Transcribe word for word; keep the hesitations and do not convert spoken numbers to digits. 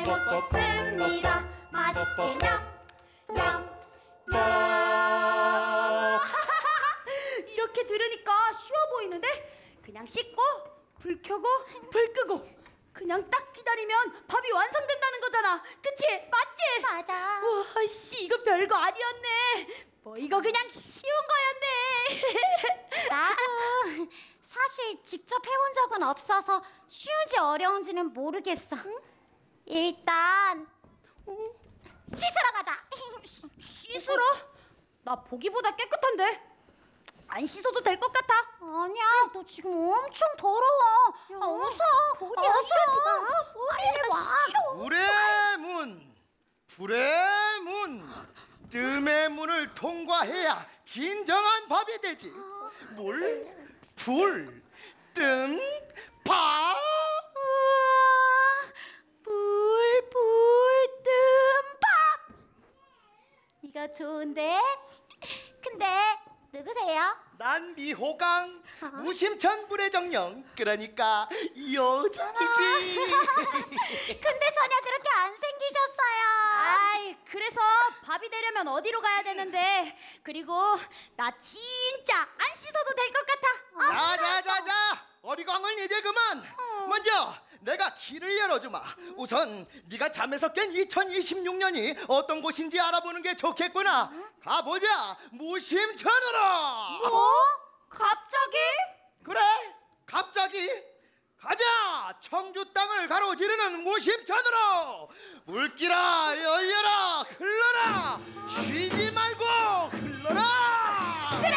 먹었습니다. 맛있게 냠냠냠. 이렇게 들으니까 쉬워 보이는데? 그냥 씻고 불 켜고 불 끄고 그냥 딱 기다리면 밥이 완성된다는 거잖아. 그치? 맞지? 맞아. 와, 씨, 이거 별거 아니었네. 뭐 이거 그냥 쉬운 거였네. 나도 사실 직접 해본 적은 없어서 쉬운지 어려운지는 모르겠어. 일단 씻으러 가자. 씻으러? 나 보기보다 깨끗한데 안 씻어도 될 것 같아. 아니야, 너 지금 엄청 더러워. 아, 어서, 보기 어서. 아니라지 마. 빨리 와. 불의 문, 불의 문, 뜸의 문을 통과해야 진정한 밥이 되지. 물, 불, 뜸, 밥. 우와, 불, 불, 뜸, 밥. 이거 좋은데? 근데 누구세요? 난 미호강, 무심천 불의 정령. 그러니까 여정이지. 근데 전혀 그렇게 안 생기셨어요. 아이, 그래서 밥이 되려면 어디로 가야 되는데? 그리고 나 진짜 안 씻어도 될 것 같아. 자자자자, 어리광을 이제 그만. 먼저 내가 길을 열어주마. 우선 네가 잠에서 깬 이천이십육 년이 어떤 곳인지 알아보는 게 좋겠구나. 가보자, 무심천으로. 뭐? 갑자기? 그래, 갑자기 가자. 청주 땅을 가로지르는 무심천으로. 물기라 열려라 흘러라. 쉬지 말고 흘러라.